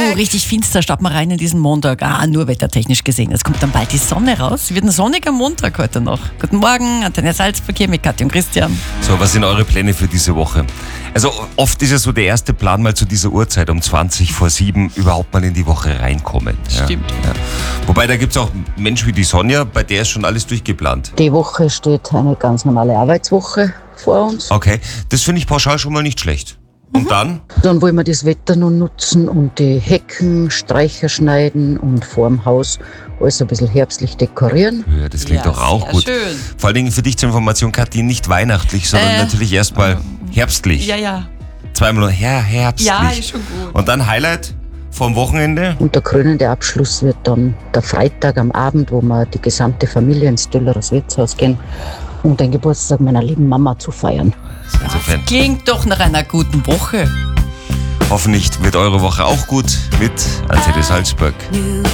richtig finster starten wir rein in diesen Montag. Nur wettertechnisch gesehen. Es kommt dann bald die Sonne raus. Wird ein sonniger Montag heute noch. Guten Morgen, Antenne Salzburg hier mit Katja und Christian. So, was sind eure Pläne für diese Woche? Also oft ist ja so der erste Plan mal zu dieser Uhrzeit um 6:20 überhaupt mal in die Woche reinkommen. Stimmt. Ja. Wobei, da gibt es auch Menschen wie die Sonja, bei der ist schon alles durchgeplant. Die Woche steht eine ganz normale Arbeitswoche vor uns. Okay, das finde ich pauschal schon mal nicht schlecht. Und dann? Dann wollen wir das Wetter noch nutzen und die Hecken, Sträucher schneiden und vorm Haus alles ein bisschen herbstlich dekorieren. Ja, das klingt doch auch sehr gut. Schön. Vor allen Dingen für dich zur Information, Kathi, nicht weihnachtlich, sondern natürlich erstmal herbstlich. Ja. Zweimal herbstlich. Ja, ist schon gut. Und dann Highlight vom Wochenende? Und der krönende Abschluss wird dann der Freitag am Abend, wo wir die gesamte Familie ins Dölleres Wirtshaus gehen, um den Geburtstag meiner lieben Mama zu feiern. Insofern, Klingt doch nach einer guten Woche. hoffentlich wird eure Woche auch gut mit Antenne Salzburg.